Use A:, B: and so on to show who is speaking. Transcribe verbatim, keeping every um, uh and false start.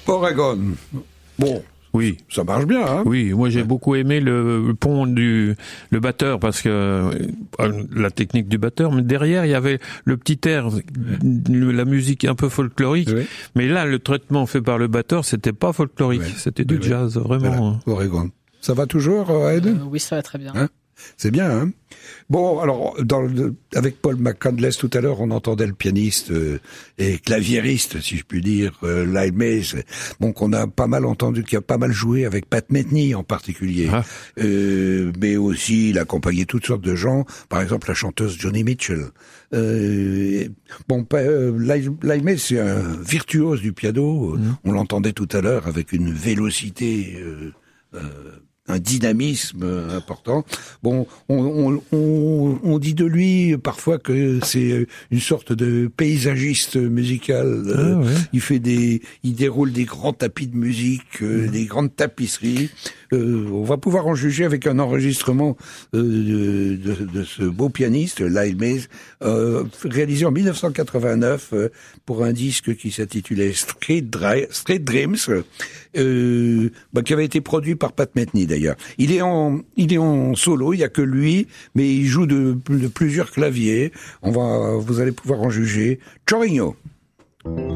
A: Oregon. Bon.
B: Oui.
A: Ça marche bien, hein?
B: Oui, moi j'ai ouais. beaucoup aimé le, le pont du le batteur parce que euh, la technique du batteur, mais derrière il y avait le petit air, le, la musique un peu folklorique. Oui. Mais là, le traitement fait par le batteur, c'était pas folklorique, oui. c'était du oui. jazz, vraiment.
A: Voilà. Oregon. Ça va toujours, Ed?
C: euh, Oui, ça va très bien.
A: Hein? C'est bien, hein? Bon, alors, dans le, avec Paul McCandless tout à l'heure, on entendait le pianiste euh, et claviériste, si je puis dire, euh, Lyle Mays, bon, qu'on a pas mal entendu, qui a pas mal joué avec Pat Metheny en particulier, ah. euh, mais aussi il a accompagné toutes sortes de gens, par exemple la chanteuse Joni Mitchell. Euh, bon, euh, Lyle, Lyle Mays, c'est un virtuose du piano, mmh. on l'entendait tout à l'heure avec une vélocité... Euh, euh, un dynamisme important. Bon, on, on, on, on dit de lui parfois que c'est une sorte de paysagiste musical. Ah, ouais. Il fait des, il déroule des grands tapis de musique, mmh. des grandes tapisseries. Euh, on va pouvoir en juger avec un enregistrement euh, de, de, de ce beau pianiste, Lyle Mays, euh, réalisé en dix-neuf cent quatre-vingt-neuf euh, pour un disque qui s'intitulait Street, Dry, Street Dreams, euh, bah, qui avait été produit par Pat Metheny d'ailleurs. Il est en, il est en solo, il y a que lui, mais il joue de, de plusieurs claviers. On va, vous allez pouvoir en juger. Chorigno.